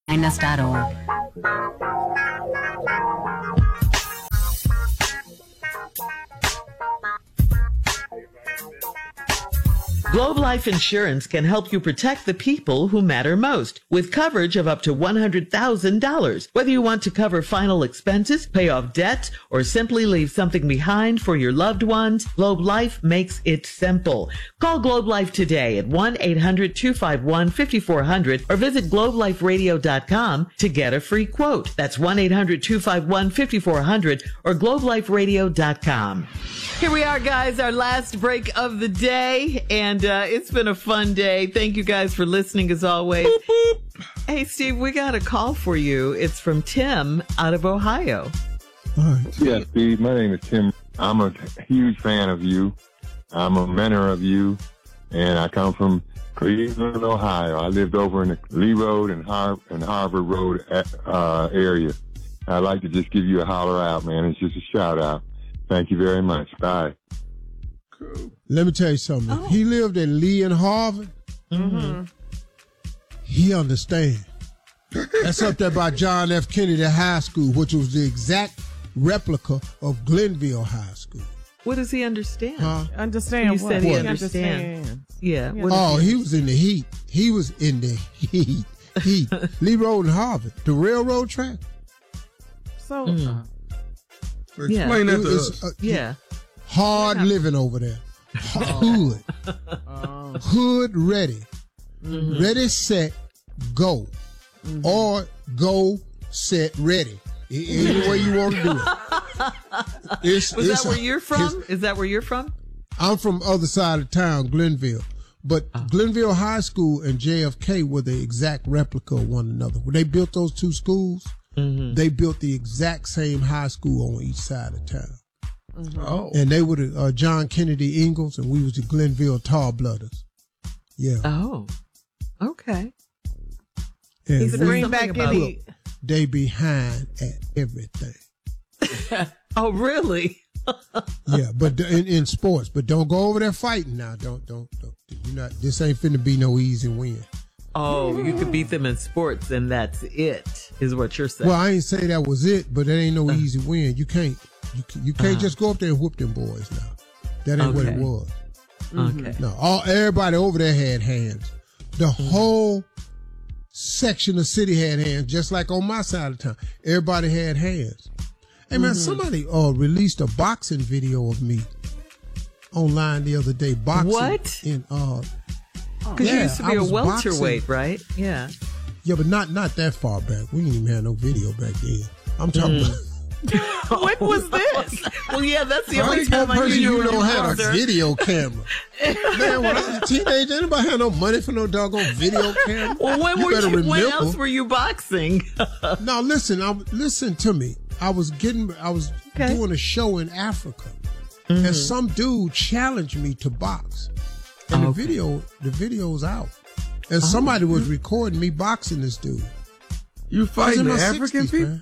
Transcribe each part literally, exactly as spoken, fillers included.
us dot org. Globe Life Insurance can help you protect the people who matter most with coverage of up to one hundred thousand dollars. Whether you want to cover final expenses, pay off debt, or simply leave something behind for your loved ones, Globe Life makes it simple. Call Globe Life today at one eight hundred two five one five four zero zero or visit globe life radio dot com to get a free quote. That's one eight hundred two five one five four zero zero or globe life radio dot com. Here we are, guys, our last break of the day, and uh, it's been a fun day. Thank you guys for listening, as always. Boop, boop. Hey, Steve, we got a call for you. It's from Tim out of Ohio. Right. Yes, Steve, my name is Tim. I'm a huge fan of you. I'm a mentor of you, and I come from Cleveland, Ohio. I lived over in the Lee Road and, Har- and Harvard Road uh, area. I'd like to just give you a holler out, man. It's just a shout out. Thank you very much. Bye. Cool. Let me tell you something. Oh. If he lived in Lee and Harvard, Mm-hmm. he understands. That's up there by John F. Kennedy High School, which was the exact replica of Glenville High School. What does he understand? Huh? Understand You what? said he What? understands. Yeah. What Oh, does he was in the heat. He was in the heat. Heat. Lee Road and Harvard, the railroad track. So, Mm. Yeah. Explain that It to was, us. uh, Yeah. hard living over there. Hood. uh, Hood ready. Mm-hmm. Ready, set, go. Mm-hmm. Or go, set, ready. A- Any way you want to do it. It's, Was it's that where a- you're from? it's- Is that where you're from? I'm from other side of town, Glenville. But Oh. Glenville High School and J F K were the exact replica of one another. When they built those two schools, Mm-hmm. they built the exact same high school on each side of town. Oh. And they were the uh, John Kennedy Ingalls, and we was the Glenville Tar Blooders. Yeah. Oh. Okay. And He's a we- Greenback Greenback about- Eddie. they behind at everything. Oh, really? Yeah, but the- in, in sports, but don't go over there fighting now. Don't, don't, don't. You not. This ain't finna be no easy win. Oh, you could beat them in sports, and that's it, is what you're saying. Well, I ain't say that was it, but that ain't no easy win. You can't, you, can- you can't Uh. just go up there and whoop them boys now. That ain't what it Okay. was. Okay. No, all everybody over there had hands. The whole section of city had hands, just like on my side of town. Everybody had hands. Hey man, somebody uh, released a boxing video of me online the other day. Boxing What? in uh Because you yeah, used to I be a was welterweight, boxing. right? Yeah. Yeah, but not not that far back. We didn't even have no video back then. I'm talking about When was this? Well, yeah, that's the How only you time I knew person you you were don't have a older. video camera. Man, when I was a teenager, anybody had no money for no doggone video camera? Well, when You were better you? When remember. else were you boxing? Now listen, I, listen to me. I was getting, I was Okay. doing a show in Africa, and some dude challenged me to box, and the Okay. video, the video's out, and somebody was recording me boxing this dude. You I was fighting in the my African sixties, people? man.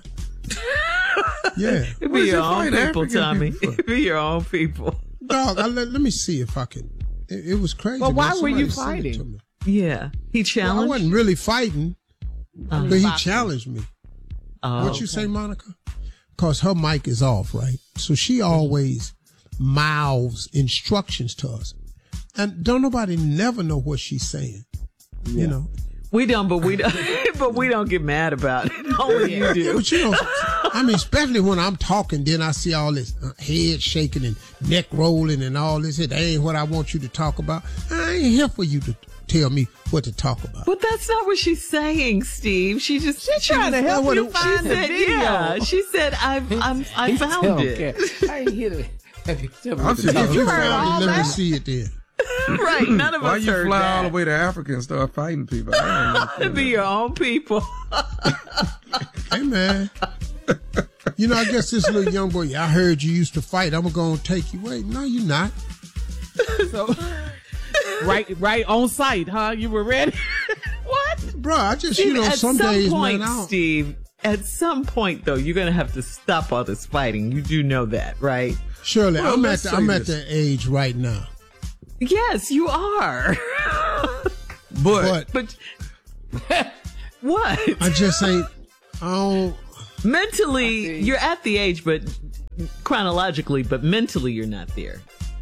Yeah, It'd What be is your it own fighting people, African Tommy. people? It'd be your own people. dog. I, let, let me see if I can. It, it was crazy. Well, why man. were you Somebody sent it to fighting? me. Yeah. He Well, I challenged. wasn't really fighting, Uh, but he Boxing. challenged me. oh, What you say, Monica? Because her mic is off, right? So she always mouths instructions to us. And don't nobody never know what she's saying. You know? we don't, but we don't. But we don't get mad about it. Only you Yeah, do. but you know, I mean, especially when I'm talking, then I see all this uh, head shaking and neck rolling and all this. That ain't what I want you to talk about. I ain't here for you to tell me what to talk about. But that's not what she's saying, Steve. She just she's trying to help you She find the said, video. yeah. She said, "I've I'm, I found it." I ain't here to have you tell me I'm what to just- talk If you about. heard all found it, let me that? see it then. Right? None of Why us you heard fly all that. the way to Africa and start fighting people? I It'd be your own people. Hey, man. You know, I guess this little young boy, I heard you used to fight. I'm going to take you away. No, you're not. So, right, right on site, huh? You were ready. What? Bro, I just, Steve, you know, at some, some days, point, man, I don't. Steve, at some point, though, you're going to have to stop all this fighting. You do know that, right? Shirley, Well, I'm at let's the, say I'm at this. the age right now. Yes, you are. But, But But What? I just ain't. I don't. Mentally, you're at the age, but chronologically, but mentally, you're not there.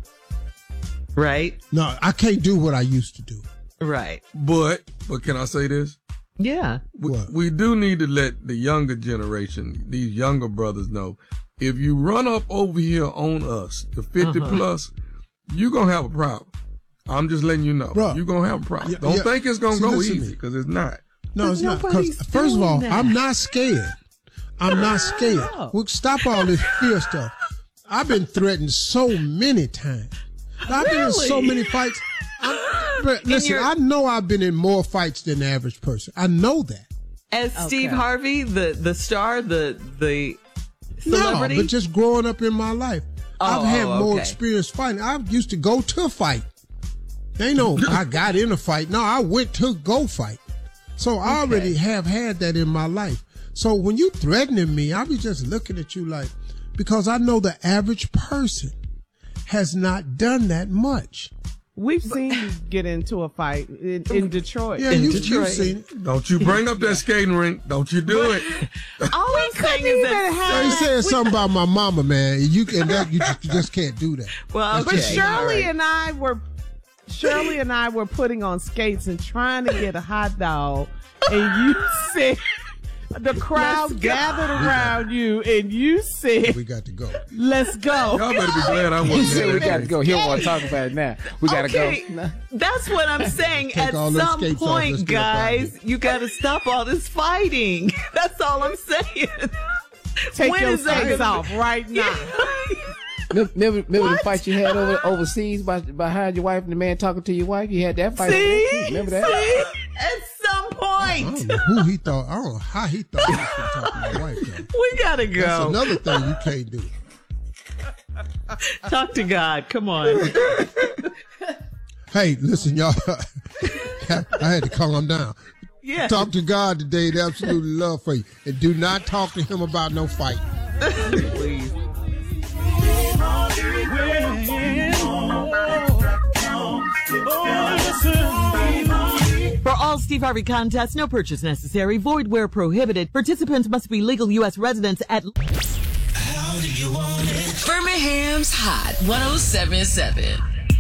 Right? No, I can't do what I used to do. Right. But, but can I say this? Yeah. We, What? we do need to let the younger generation, these younger brothers know, if you run up over here on us, the fifty Uh-huh. plus, you're going to have a problem. I'm just letting you know. Bruh. You're going to have a problem. Yeah, Don't yeah. think it's going to See, go listen to easy, me. because it's not. No, But it's not. nobody's Because first of all, doing that. I'm not scared. I'm not scared. Oh. Well, stop all this fear stuff. I've been threatened so many times. I've been in so Really? many fights. I'm, but listen, your- I know I've been in more fights than the average person. I know that. As Steve Harvey, the, the star, the the celebrity? No, but just growing up in my life, Oh, I've had oh, more okay. experience fighting. I used to go to fight. They know I got in a fight. No, I went to go fight. So I already have had that in my life. So when you threatening me, I'll be just looking at you like, because I know the average person has not done that much. We've seen you get into a fight in, in Detroit. Yeah, In you, Detroit. you've seen it. Don't you bring up that skating rink. Don't you do it. All I'm saying is that. They said something about my mama, man. You can that you just, you just can't do that. Well, okay. But Shirley all right. and I were Shirley and I were putting on skates and trying to get a hot dog, and you said the crowd Let's go. gathered around you, and you said, We got to go. "Let's go." Y'all better be glad I He wasn't said we there. got to go. He don't want to talk about it now. We got to Okay, go. that's what I'm saying. Take At all them some skates off. point, Let's get up out of guys, you got to stop all this fighting. That's all I'm saying. Take When your is that skates gonna off right now. Remember, remember, remember the What? fight you had over overseas by, behind your wife and the man talking to your wife? You had that fight. See? over there, too. Remember that? See? At some I don't point, know who he thought. I don't know how he thought he was going to talk to my wife. Though. we got to That's go. another thing you can't do. Talk to God. Come on. Hey, listen, y'all. I had to calm down. Yeah. Talk to God today. They absolutely love for you. And do not talk to him about no fight. Please. For all Steve Harvey contests, no purchase necessary, void where prohibited. Participants must be legal U S residents at Birmingham's Hot one oh seven point seven.